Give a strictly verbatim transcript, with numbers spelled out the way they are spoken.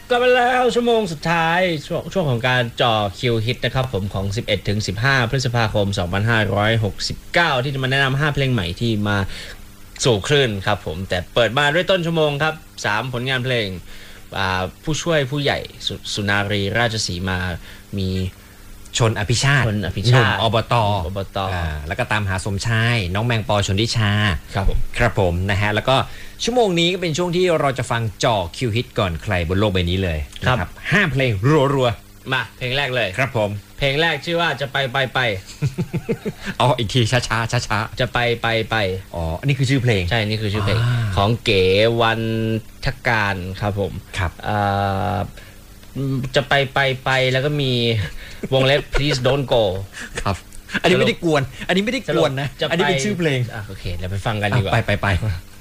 กลับมาแล้วชั่วโมงสุดท้ายช่วงช่วงของการจ่อคิวฮิตนะครับผมของสิบเอ็ดถึงสิบห้าพฤษภาคมสองพันห้าร้อยหกสิบเก้าที่จะมาแนะนำห้าเพลงใหม่ที่มาสู่คลื่นครับผมแต่เปิดมาด้วยต้นชั่วโมงครับสามผลงานเพลงผู้ช่วยผู้ใหญ่สสุนารีราชสีมามีชนอภิชาติชนอภิชาติอบตอบตแล้วก็ตามหาสมชายน้องแมงปอชนทิชาครับผมครับผมนะฮะแล้วก็ชั่วโมงนี้ก็เป็นช่วงที่เราจะฟังจ่อคิวฮิตก่อนใครบนโลกใบนี้เลยครับห้าเพลงรัวๆมาเพลงแรกเลยครับผมเพลงแรกชื่อว่าจะไปไปไปเอาอีกทีช้าช้าช้าช้าจะไปไปไปอ๋อนี่คือชื่อเพลงใช่นี่คือชื่อเพลงของเก๋วันทการครับผมครับจะไปไปไปแล้วก็มีวงเล็บ please don't go ครับอันนี้ไม่ได้กวนอันนี้ไม่ได้กวนนะอันนี้เป็นชื่อเพลงอ่ะโอเคเดี๋ยวไปฟังกันดีกว่าไปไปไป